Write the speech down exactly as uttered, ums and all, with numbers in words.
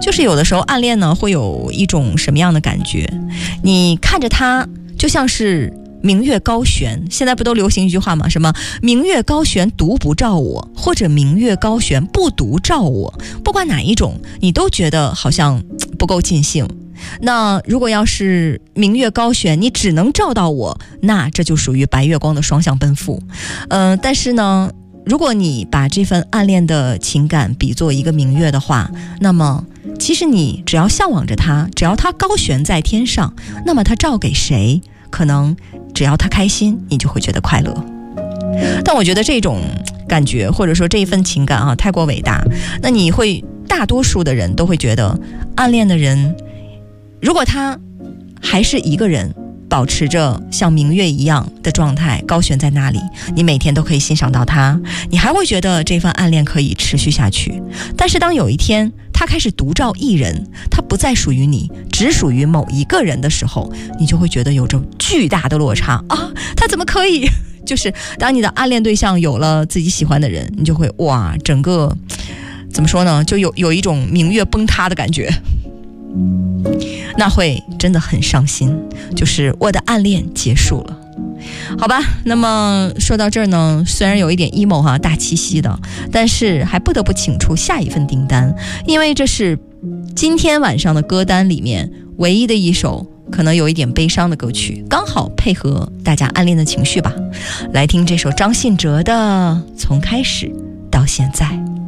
就是有的时候暗恋呢会有一种什么样的感觉，你看着他就像是明月高悬，现在不都流行一句话吗？什么明月高悬独不照我，或者明月高悬不独照我，不管哪一种你都觉得好像不够尽兴。那如果要是明月高悬你只能照到我，那这就属于白月光的双向奔赴。呃，但是呢如果你把这份暗恋的情感比作一个明月的话，那么其实你只要向往着它，只要它高悬在天上，那么它照给谁，可能只要他开心，你就会觉得快乐。但我觉得这种感觉或者说这一份情感啊太过伟大，那你会大多数的人都会觉得暗恋的人如果他还是一个人保持着像明月一样的状态高悬在那里，你每天都可以欣赏到他，你还会觉得这份暗恋可以持续下去。但是当有一天他开始独照一人，他不再属于你，只属于某一个人的时候，你就会觉得有着巨大的落差啊！他怎么可以？就是当你的暗恋对象有了自己喜欢的人，你就会哇，整个怎么说呢，就有有一种明月崩塌的感觉，那会真的很伤心，就是我的暗恋结束了。好吧，那么说到这儿呢，虽然有一点 emo 哈，大七夕的，但是还不得不请出下一份订单，因为这是今天晚上的歌单里面唯一的一首可能有一点悲伤的歌曲，刚好配合大家暗恋的情绪吧。来听这首张信哲的《从开始到现在》。